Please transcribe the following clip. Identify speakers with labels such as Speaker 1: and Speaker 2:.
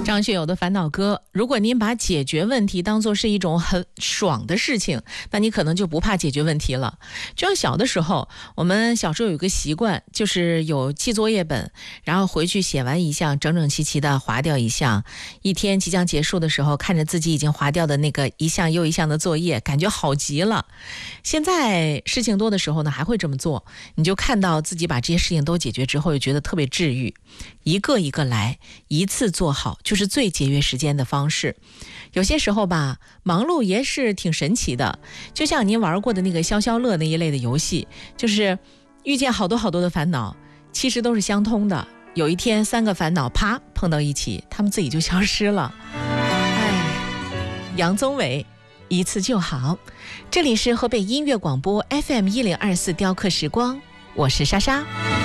Speaker 1: 张学友的烦恼歌，如果您把解决问题当作是一种很爽的事情，那你可能就不怕解决问题了。就像小的时候，我们小时候有个习惯，就是有记作业本，然后回去写完一项，整整齐齐的划掉一项。一天即将结束的时候，看着自己已经划掉的那个一项又一项的作业，感觉好极了。现在事情多的时候呢，还会这么做，你就看到自己把这些事情都解决之后，又觉得特别治愈。一个一个来，一次做好，就是最节约时间的方式。有些时候吧，忙碌也是挺神奇的，就像您玩过的那个消消乐那一类的游戏，就是遇见好多好多的烦恼，其实都是相通的。有一天3个烦恼啪碰到一起，他们自己就消失了。杨宗纬，一次就好。这里是河北音乐广播 FM 1024雕刻时光，我是莎莎。